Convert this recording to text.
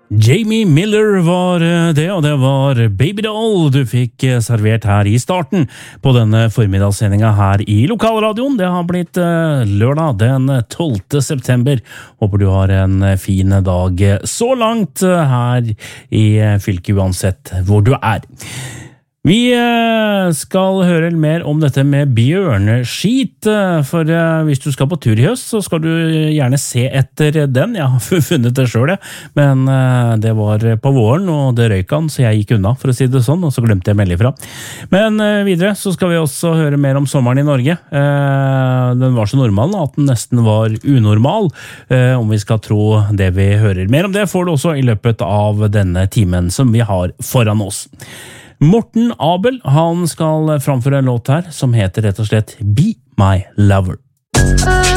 Jamie Miller var det, og det var Baby Doll du fikk servert her i starten på denne formidagssendinga her i lokalradioen. Det har blitt lørdag den 12. september. Håper du har en fin dag så langt her i fylket uansett hvor du er. Vi skal høre mer om dette med bjørneskit, for hvis du skal på tur i høst, så skal du gjerne se etter den. Jeg har funnet det selv, men det var på våren, og det røyk han, så jeg gikk unna, for å si det sånn, og så glemte jeg å melde ifra. Men videre så skal vi også høre mer om sommeren i Norge. Den var så normal at den nesten var unormal, om vi skal tro det vi hører. Mer om det får du også i løpet av denne timen som vi har foran oss. Morten Abel, han skal framføre en låt her som heter rett og slett Be My Lover.